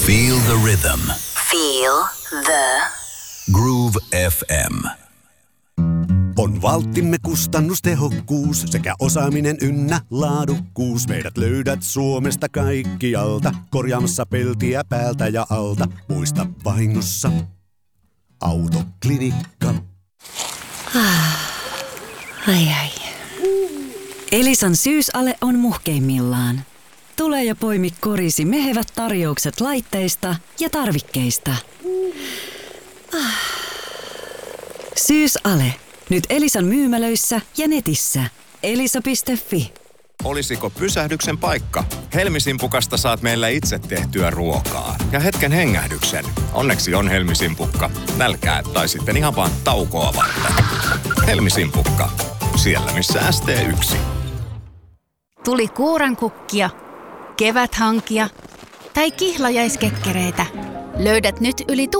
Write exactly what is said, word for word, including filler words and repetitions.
Feel the rhythm. Feel the Groove F M. On valttimme kustannustehokkuus sekä osaaminen ynnä laadukkuus. Meidät löydät Suomesta kaikkialta, korjaamassa peltiä päältä ja alta. Muista vahingossa Autoklinikka. Ai ai. Elisan syysale on muhkeimmillaan. Tule ja poimi korisi mehevät tarjoukset laitteista ja tarvikkeista. Syysale. Nyt Elisan myymälöissä ja netissä. elisa piste fi. Olisiko pysähdyksen paikka? Helmisimpukasta saat meillä itse tehtyä ruokaa. Ja hetken hengähdyksen. Onneksi on Helmisimpukka. Nälkää tai sitten ihan vaan taukoa varten. Helmisimpukka. Siellä missä S T yksi. Tuli kuurankukkia, keväthankia tai kihlajaiskekkereitä. Löydät nyt yli tuhat